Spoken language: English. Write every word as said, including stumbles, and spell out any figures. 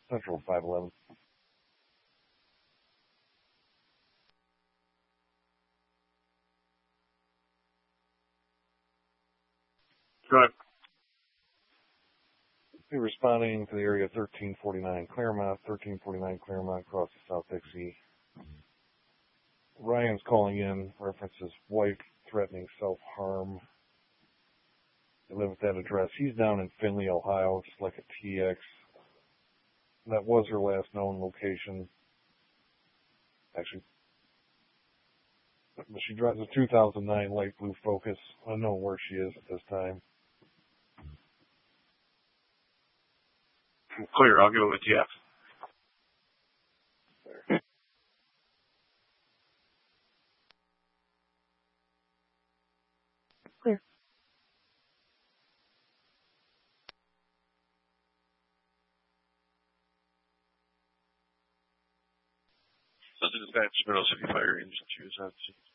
Central five eleven. Good. Be responding to the area thirteen forty-nine Claremont, thirteen forty-nine Claremont across the South Dixie. Ryan's calling in, references wife threatening self-harm. They live at that address. He's down in Findlay, Ohio, just like a T X. That was her last known location. Actually, she drives a two thousand nine light blue Focus. I don't know where she is at this time. Clear. I'll go with Jeff. There. Clear. So the dispatch Middle City Fire Engine choose out.